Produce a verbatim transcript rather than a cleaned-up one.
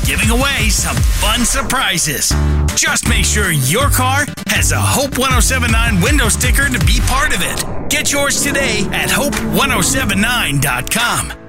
giving away some fun surprises. Just make sure your car has a Hope ten seventy-nine window sticker to be part of it. Get yours today at hope ten seventy-nine dot com.